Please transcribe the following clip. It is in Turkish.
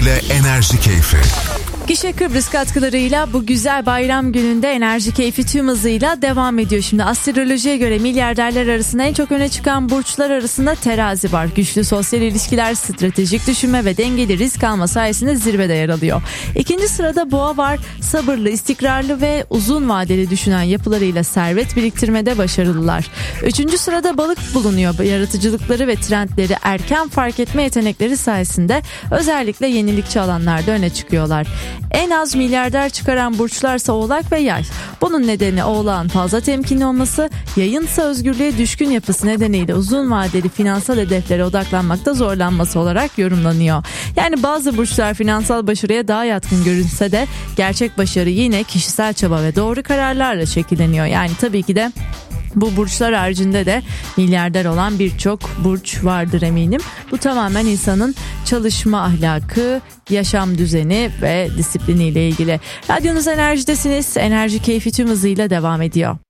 ile Enerji Keyfi. Gişe Kıbrıs katkılarıyla bu güzel bayram gününde Enerji Keyfi tüm hızıyla devam ediyor. Şimdi astrolojiye göre milyarderler arasında en çok öne çıkan burçlar arasında terazi var. Güçlü sosyal ilişkiler, stratejik düşünme ve dengeli risk alma sayesinde zirvede yer alıyor. İkinci sırada boğa var. Sabırlı, istikrarlı ve uzun vadeli düşünen yapılarıyla servet biriktirmede başarılılar. Üçüncü sırada balık bulunuyor. Yaratıcılıkları ve trendleri erken fark etme yetenekleri sayesinde özellikle yenilikçi alanlarda öne çıkıyorlar. En az milyarder çıkaran burçlarsa Oğlak ve Yay. Bunun nedeni Oğlak'ın fazla temkinli olması, Yay'ınsa özgürlüğe düşkün yapısı nedeniyle uzun vadeli finansal hedeflere odaklanmakta zorlanması olarak yorumlanıyor. Yani bazı burçlar finansal başarıya daha yatkın görünse de gerçek başarı yine kişisel çaba ve doğru kararlarla şekilleniyor. Yani tabii ki de bu burçlar haricinde de milyarder olan birçok burç vardır eminim. Bu tamamen insanın çalışma ahlakı, yaşam düzeni ve disipliniyle ilgili. Radyonuz Enerji'desiniz. Enerji Keyfi tüm hızıyla devam ediyor.